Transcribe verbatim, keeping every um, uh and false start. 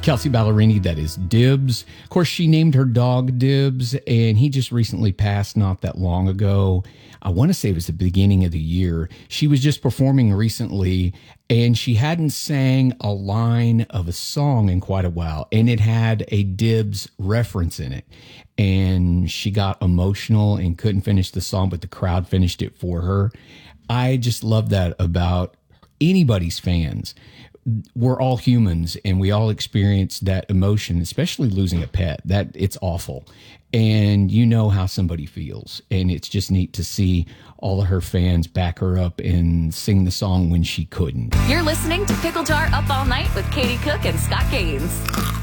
Kelsey Ballerini, that is Dibs. Of course, she named her dog Dibs, and he just recently passed not that long ago. I want to say it was the beginning of the year. She was just performing recently, and she hadn't sang a line of a song in quite a while, and it had a Dibs reference in it. And she got emotional and couldn't finish the song, but the crowd finished it for her. I just love that about anybody's fans. We're all humans and we all experience that emotion, especially losing a pet. That it's awful. And you know how somebody feels. And it's just neat to see all of her fans back her up and sing the song when she couldn't. You're listening to Pickle Jar Up All Night with Katie Cook and Scott Gaines.